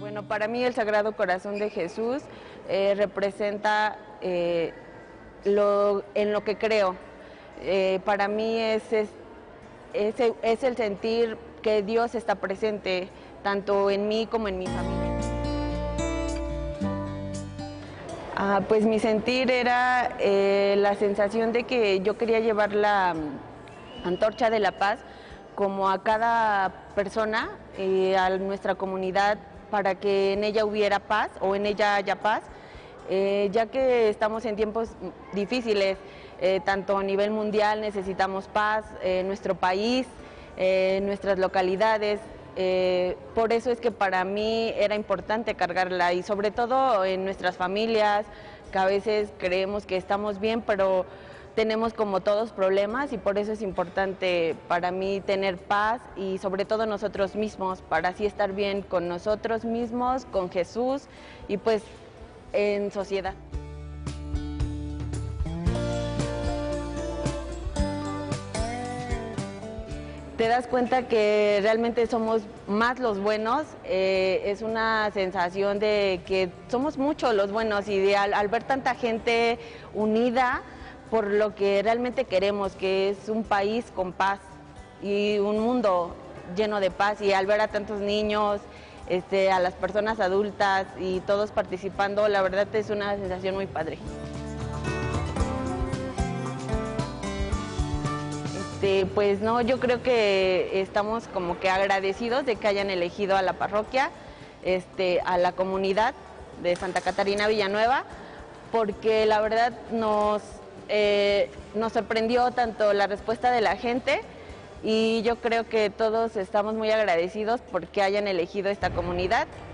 Bueno, para mí el Sagrado Corazón de Jesús representa en lo que creo. Para mí es el sentir que Dios está presente tanto en mí como en mi familia. Pues mi sentir era la sensación de que yo quería llevar la antorcha de la paz como a cada persona, a nuestra comunidad, para que en ella hubiera paz o en ella haya paz, ya que estamos en tiempos difíciles, tanto a nivel mundial necesitamos paz, en nuestro país, en nuestras localidades. Por eso es que para mí era importante cargarla y sobre todo en nuestras familias, que a veces creemos que estamos bien, pero tenemos como todos problemas y por eso es importante para mí tener paz y sobre todo nosotros mismos, para así estar bien con nosotros mismos, con Jesús y pues en sociedad. Te das cuenta que realmente somos más los buenos, es una sensación de que somos muchos los buenos y al ver tanta gente unida por lo que realmente queremos, que es un país con paz y un mundo lleno de paz, y al ver a tantos niños, a las personas adultas y todos participando, la verdad es una sensación muy padre. Pues no, yo creo que estamos como que agradecidos de que hayan elegido a la parroquia, a la comunidad de Santa Catarina Villanueva, porque la verdad nos sorprendió tanto la respuesta de la gente y yo creo que todos estamos muy agradecidos porque hayan elegido esta comunidad.